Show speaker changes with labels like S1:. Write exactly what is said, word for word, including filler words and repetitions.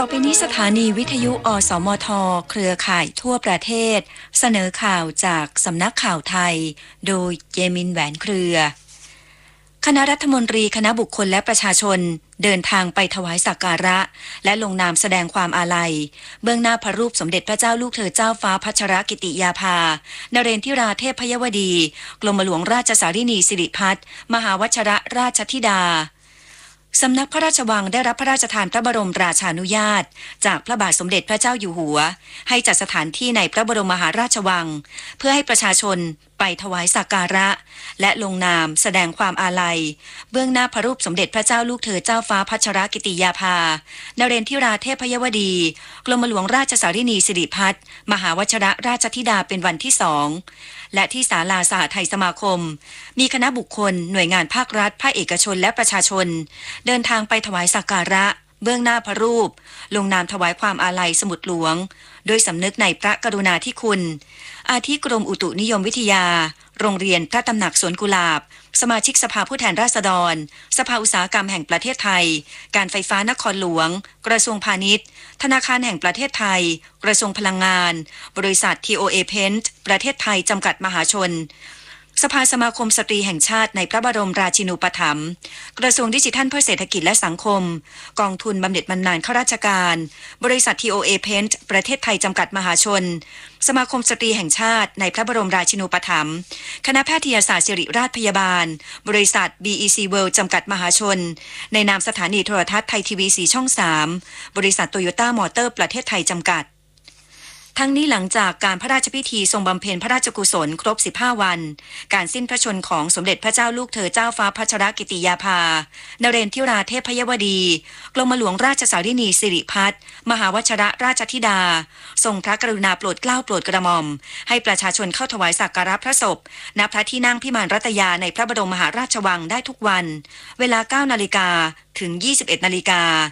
S1: ต่อไปนี้สถานีวิทยุอสมทเครือข่ายทั่วประเทศเสนอข่าวจากสำนักข่าวไทยโดยเยมินแหวนเครือคณะรัฐมนตรีคณะบุคคลและประชาชนเดินทางไปถวายสักการะและลงนามแสดงความอาลัยเบื้องหน้าพระรูปสมเด็จพระเจ้าลูกเธอเจ้าฟ้าพัชรกิติยาภานเรนทิราเทพยวดีกรมหลวงราชสารินีสิริพัฒน์มหาวชรราชธิดาสำนักพระราชวังได้รับพระราชทานพระบรมราชานุญาตจากพระบาทสมเด็จพระเจ้าอยู่หัวให้จัดสถานที่ในพระบรมมหาราชวังเพื่อให้ประชาชนไปถวายสักการะและลงนามแสดงความอาลัยเบื้องหน้าพระรูปสมเด็จพระเจ้าลูกเธอเจ้าฟ้าพัชรกิติยาภานเรนทิราเทพยวดีกรมหลวงราชสารินีสิริพัฒน์มหาวชรราชธิดาเป็นวันที่สองและที่ศาลาสหไทยสมาคมมีคณะบุคคลหน่วยงานภาครัฐภาคเอกชนและประชาชนเดินทางไปถวายสักการะเบื้องหน้าพระรูปลงนามถวายความอาลัยสมุดหลวงโดยสำนึกในพระกรุณาธิคุณอาทิกรมอุตุนิยมวิทยาโรงเรียนพระตำหนักสวนกุหลาบสมาชิกสภาผู้แทนราษฎรสภาอุตสาหกรรมแห่งประเทศไทยการไฟฟ้านครหลวงกระทรวงพาณิชย์ธนาคารแห่งประเทศไทยกระทรวงพลังงานบริษัท ที โอ เอ Paint ประเทศไทยจำกัดมหาชนสภาสมาคมสตรีแห่งชาติในพระบรมราชินูปถัมภ์กระทรวงดิจิทัลเพื่อเศรษฐกิจและสังคมกองทุนบำเหน็จบำนาญข้าราชการบริษัท ที โอ เอ Paint ประเทศไทยจำกัดมหาชนสมาคมสตรีแห่งชาติในพระบรมราชินูปถัมภ์คณะแพทยศาสตร์ศิริราชพยาบาลบริษัท บี อี ซี World จำกัดมหาชนในนามสถานีโทรทัศน์ไทยทีวีสีช่องสามบริษัทโตโยต้ามอเตอร์ประเทศไทยจำกัดทั้งนี้หลังจากการพระราชพิธีทรงบำเพ็ญพระราชกุศลครบสิบห้าวันการสิ้นพระชนของสมเด็จพระเจ้าลูกเธอเจ้าฟ้าพัชรกิติยาภานเรนทิราเทพยวดีกรมหลวงราชสารินีสิริพัฒน์มหาวชรราชธิดาทรงพระกรุณาโปรดเกล้าโปรดกระหม่อมให้ประชาชนเข้าถวายสักการะพระศพณพระที่นั่งพิมานรัตยาในพระบรมมหาราชวังได้ทุกวันเวลา เก้านาฬิกาถึง ยี่สิบเอ็ดนาฬิกา